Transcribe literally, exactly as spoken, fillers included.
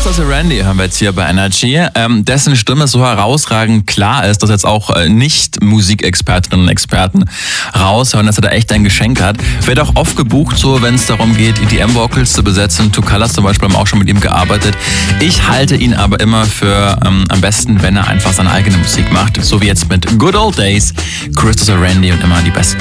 Christopher Randy hören wir jetzt hier bei Energy, ähm, dessen Stimme so herausragend klar ist, dass jetzt auch äh, nicht Musikexpertinnen und Experten raushören, dass er da echt ein Geschenk hat. Wird auch oft gebucht, so wenn es darum geht, E D M-Vocals zu besetzen. Two Colors zum Beispiel haben auch schon mit ihm gearbeitet. Ich halte ihn aber immer für ähm, am besten, wenn er einfach seine eigene Musik macht. So wie jetzt mit Good Old Days, Christopher Randy und immer die besten